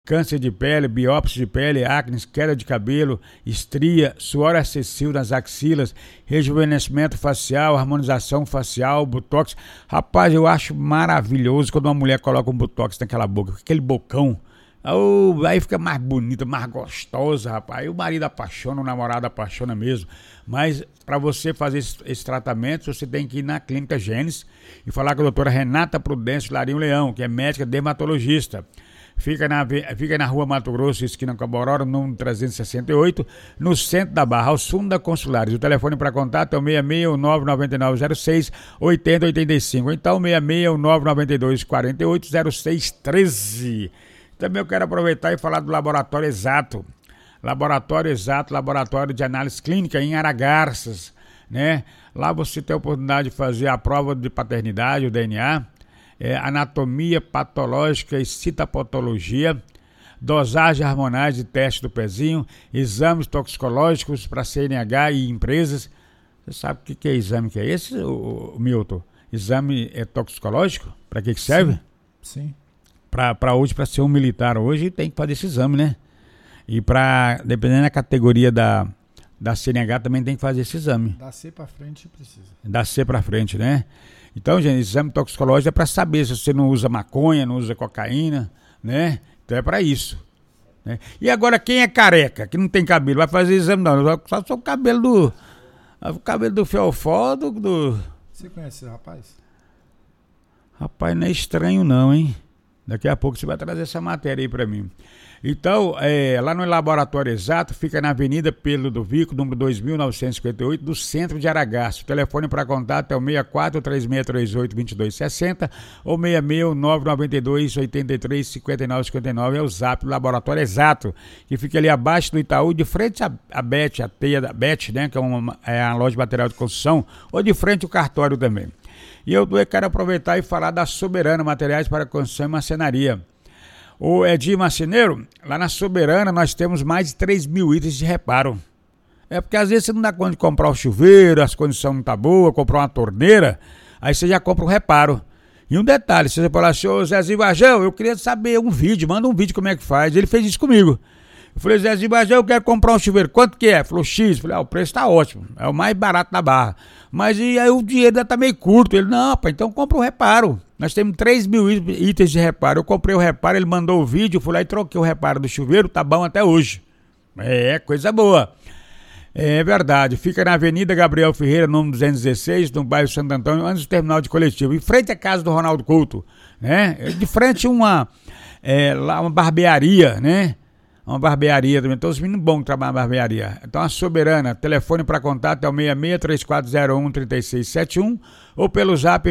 câncer de pele, biópsia de pele, acne, queda de cabelo, estria, suor excessivo nas axilas, rejuvenescimento facial, harmonização facial, botox. Rapaz, eu acho maravilhoso quando uma mulher coloca um botox naquela boca, aquele bocão. Aí fica mais bonita, mais gostosa, rapaz. Aí o marido apaixona, o namorado apaixona mesmo. Mas para você fazer esse tratamento, você tem que ir na Clínica Gênesis e falar com a doutora Renata Prudêncio Larinho Leão, que é médica dermatologista. Fica na rua Mato Grosso, esquina com a Borora, número 368, no centro da Barra, ao fundo da Consulares. O telefone para contato é o 669-9906-8085, ou então 669-9248-0613. Também eu quero aproveitar e falar do Laboratório Exato. Laboratório de análise clínica em Aragarças, né? Lá você tem a oportunidade de fazer a prova de paternidade, o DNA, anatomia patológica e citopatologia, dosagem hormonais de teste do pezinho, exames toxicológicos para CNH e empresas. Você sabe o que é exame que é esse, Milton? Exame toxicológico? Para que serve? Sim. Para hoje, para ser um militar hoje, tem que fazer esse exame, né? E dependendo da categoria da CNH, também tem que fazer esse exame. Da C para frente precisa. Da C para frente, né? Então, gente, exame toxicológico é para saber se você não usa maconha, não usa cocaína, né? Então é para isso, né? E agora, quem é careca, que não tem cabelo, vai fazer exame não, só o cabelo do fiofó, Você conhece esse rapaz? Rapaz, não é estranho não, hein? Daqui a pouco você vai trazer essa matéria aí para mim. Então, lá no Laboratório Exato, fica na Avenida Pedro Ludovico, número 2958, do centro de Aragaço. O telefone para contato é o 64-3638-2260 ou 66992835959, é o zap do Laboratório Exato, que fica ali abaixo do Itaú, de frente à Bet, a teia da Bet, né, que é uma loja de material de construção, ou de frente ao cartório também. E eu quero aproveitar e falar da Soberana Materiais para Construção e Marcenaria. O Edinho Marceneiro, lá na Soberana nós temos mais de 3 mil itens de reparo. Porque às vezes você não dá conta de comprar o chuveiro, as condições não estão boas, comprar uma torneira, aí você já compra o reparo. E um detalhe, se você falar assim, ô Zezinho Varjão, eu queria saber manda um vídeo como é que faz. Ele fez isso comigo. Eu falei, Zezinho Varjão, eu quero comprar um chuveiro, quanto que é? Falou, X. Eu falei, o preço tá ótimo, é o mais barato da Barra. Mas e aí o dinheiro ainda tá meio curto. Ele, não, rapaz, então compra o reparo. Nós temos 3 mil itens de reparo. Eu comprei o reparo, ele mandou o vídeo, eu fui lá e troquei o reparo do chuveiro, tá bom até hoje. Coisa boa. É verdade, fica na Avenida Gabriel Ferreira, número 216, no bairro Santo Antônio, antes do terminal de coletivo, em frente à casa do Ronaldo Couto, né? De frente lá uma barbearia, né? Uma barbearia também, todos os meninos bons que trabalham na barbearia. Então a Soberana, telefone para contato é o 66-3401-3671 ou pelo zap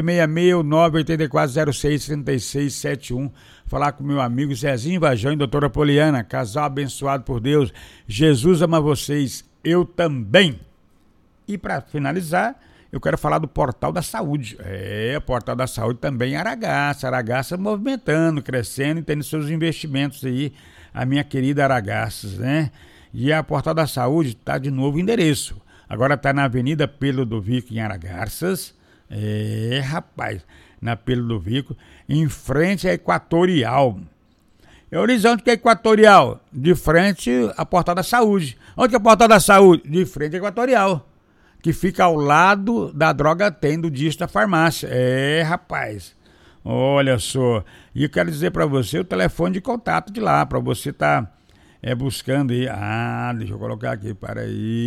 669-8406-3671. Falar com meu amigo Zezinho Vajão e doutora Poliana, casal abençoado por Deus. Jesus ama vocês, eu também. E para finalizar, eu quero falar do Portal da Saúde. O Portal da Saúde também em Aragaça movimentando, crescendo e tendo seus investimentos aí, a minha querida Aragaças, né? E a Portal da Saúde está de novo endereço. Agora está na Avenida Pedro Ludovico, em Aragarças. Rapaz, na Pedro Ludovico, em frente à Equatorial. Horizonte que é Equatorial? De frente à Portal da Saúde. Onde que é a Portal da Saúde? De frente à Equatorial, que fica ao lado da Droga Tem, do Disto da Farmácia. Rapaz, olha só. E eu quero dizer para você o telefone de contato de lá, para você estar buscando aí. Deixa eu colocar aqui, para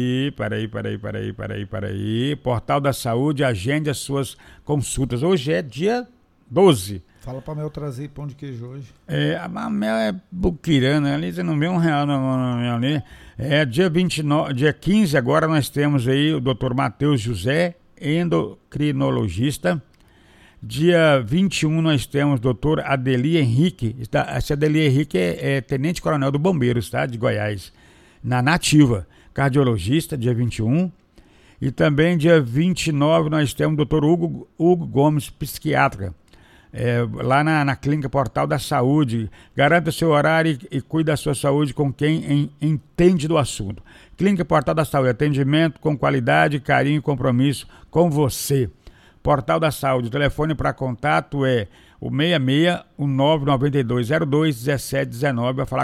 aí. Portal da Saúde, agende as suas consultas. Hoje é dia 12. Fala pra Mel trazer pão de queijo hoje. A Mel é buquirana, ali você não vê R$1 na Mel ali. Dia 29, dia 15 agora nós temos aí o Dr. Matheus José, endocrinologista. Dia 21 nós temos o doutor Adeli Henrique. Esse Adeli Henrique é tenente-coronel do Bombeiros, tá? De Goiás, na Nativa. Cardiologista, dia 21. E também dia 29 nós temos o doutor Hugo Gomes, psiquiatra. Lá na Clínica Portal da Saúde. Garanta seu horário e cuide da sua saúde com quem entende do assunto. Clínica Portal da Saúde, atendimento com qualidade, carinho e compromisso com você. Portal da Saúde, o telefone para contato é o 66, o 99202 1719, vai falar